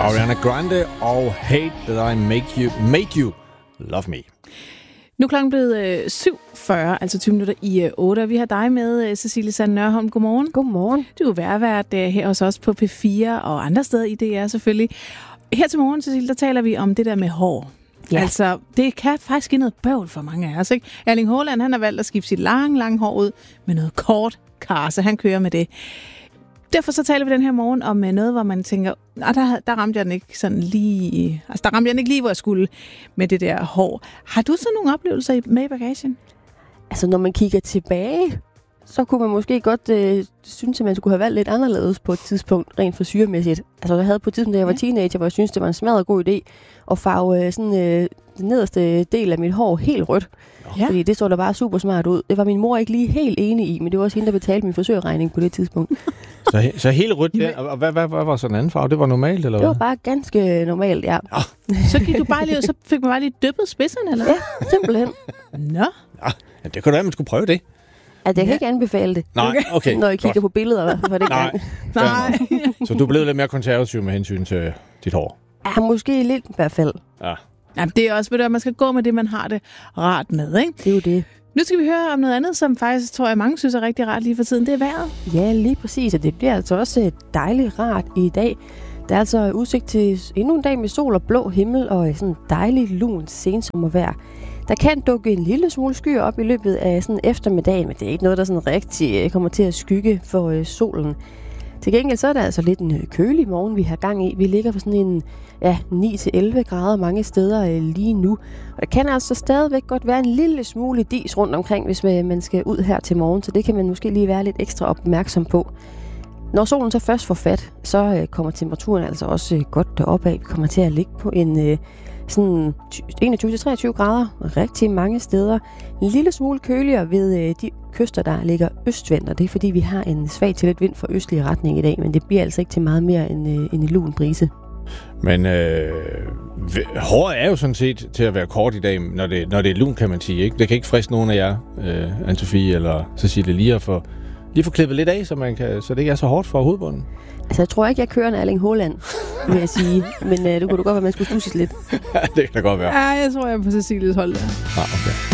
Ariana Grande og Hate That I Made You Love Me. Nu er klokken blevet 7:40, altså 20 minutter i 8, og vi har dig med, Cecilie Sand Nørholm. Godmorgen. Godmorgen. Du er værvært her hos os på P4 og andre steder i DR selvfølgelig. Her til morgen, Cecilie, der taler vi om det der med hår. Ja. Altså, det kan faktisk give noget bøvl for mange af os, ikke? Erling Haaland, han har valgt at skifte sit lange hår ud med noget kort karse. Han kører med det. Derfor så taler vi den her morgen om noget, hvor man tænker, der ramte jeg den ikke sådan lige, altså der ramte jeg den ikke lige, hvor jeg skulle med det der hår. Har du så nogle oplevelser med i bagagen? Altså, når man kigger tilbage, så kunne man måske godt synes, at man skulle have valgt lidt anderledes på et tidspunkt, rent frisyremæssigt. Altså, jeg havde på et tidspunkt, da jeg var teenager, hvor jeg synes, det var en smadret god idé at farve den nederste del af mit hår helt rødt. Ja. Fordi det så der bare super smart ud. Det var min mor ikke lige helt enig i, men det var også hende, der betalte min frisørregning på det tidspunkt. Så helt rødt der. Og hvad var så en anden farve? Det var normalt, eller hvad? Det var bare ganske normalt, ja. Så gik du bare lige, så fik man bare lige dyppet spidserne, eller hvad? Ja, simpelthen. Nå. Ja, det kunne da være, man skulle prøve det. Altså, jeg kan ikke anbefale det. Nej, okay. Når jeg kigger på billeder for det gang. Nej. Så du er blevet lidt mere konservativ med hensyn til dit hår? Ja, måske lidt i hvert fald. Ja. Jamen, det er også, at man skal gå med det, man har det rart med, ikke? Det er jo det. Nu skal vi høre om noget andet, som faktisk, tror jeg, mange synes er rigtig rart lige for tiden. Det er vejret. Ja, lige præcis. Og det bliver altså også dejligt rart i dag. Der er altså udsigt til endnu en dag med sol og blå himmel og sådan dejligt lunt sensommervejr. Der kan dukke en lille smule skyer op i løbet af sådan eftermiddagen, men det er ikke noget, der sådan rigtig kommer til at skygge for solen. Til gengæld så er der altså lidt en kølig morgen, vi har gang i. Vi ligger på sådan en 9-11 grader mange steder lige nu. Og der kan altså stadigvæk godt være en lille smule dis rundt omkring, hvis man skal ud her til morgen. Så det kan man måske lige være lidt ekstra opmærksom på. Når solen så først får fat, så kommer temperaturen altså også godt deroppe af. Vi kommer til at ligge på en sådan 21-23 grader rigtig mange steder. En lille smule køligere ved de kyster, der ligger østvendt, og det er fordi, vi har en svag til lidt vind fra østlig retning i dag, men det bliver altså ikke til meget mere end en lun brise. Men håret er jo sådan set til at være kort i dag, når det er lun, kan man sige. Ikke? Det kan ikke friste nogen af jer, Anne-Sophie eller Cecilie, lige at få klippet lidt af, så det ikke er så hårdt for hovedbunden. Altså, jeg tror ikke, jeg kører en Erling Haaland, vil jeg sige. Men det kunne godt være, at man skulle stusses lidt. Ja, det kan da godt være. Ja, jeg tror, jeg er på Cecilies hold der. Okay.